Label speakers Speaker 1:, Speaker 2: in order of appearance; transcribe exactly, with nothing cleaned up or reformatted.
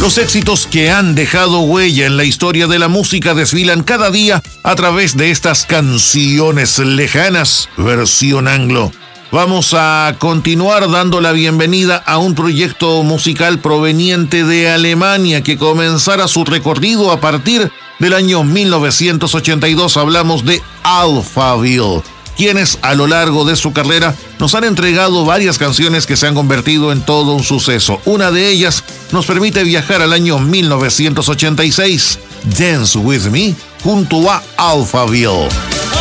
Speaker 1: Los éxitos que han dejado huella en la historia de la música desfilan cada día a través de estas canciones lejanas, versión anglo. Vamos a continuar dando la bienvenida a un proyecto musical proveniente de Alemania que comenzará su recorrido a partir del año mil novecientos ochenta y dos. Hablamos de Alphaville, quienes a lo largo de su carrera nos han entregado varias canciones que se han convertido en todo un suceso. Una de ellas nos permite viajar al año mil novecientos ochenta y seis, Dance With Me, junto a Alphaville.